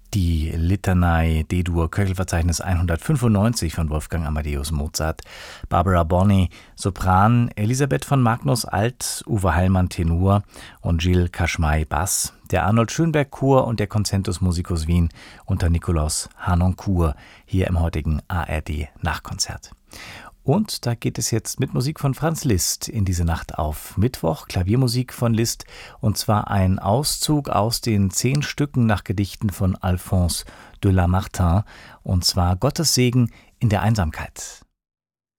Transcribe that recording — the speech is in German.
Die Litanei D-Dur Köchelverzeichnis 195 von Wolfgang Amadeus Mozart, Barbara Bonney Sopran, Elisabeth von Magnus Alt, Uwe Heilmann Tenor und Gilles Kaschmai Bass, der Arnold Schönberg Chor und der Concentus Musicus Wien unter Nikolaus Harnoncourt hier im heutigen ARD Nachkonzert. Und da geht es jetzt mit Musik von Franz Liszt in diese Nacht auf Mittwoch, Klaviermusik von Liszt, und zwar ein Auszug aus den 10 Stücken nach Gedichten von Alphonse de Lamartine, und zwar Gottes Segen in der Einsamkeit.